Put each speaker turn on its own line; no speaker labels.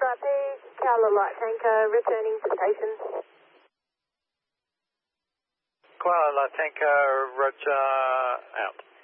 RIP, Kuala Light Tanker, returning to station.
Kuala Light Tanker, roger, out.